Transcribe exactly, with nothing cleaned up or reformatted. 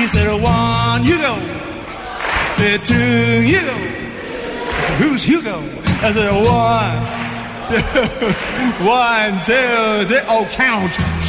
said one, Hugo. Said two, Hugo. Who's Hugo? I said one, two, one, two, three. Oh, count.